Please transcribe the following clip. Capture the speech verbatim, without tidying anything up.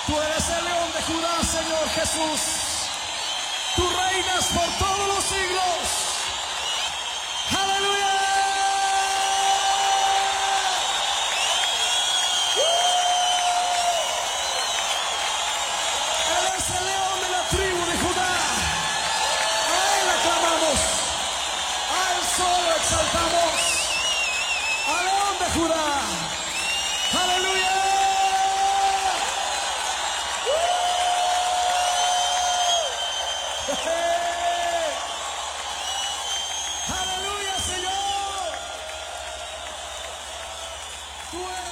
Tú eres el león de Judá, Señor Jesús. Tú reinas por todos los siglos. ¡Aleluya! Él es el león de la tribu de Judá. A Él aclamamos. A Él solo exaltamos. Al león de Judá. ¡Aleluya! ¡Aleluya, Señor! Tú eres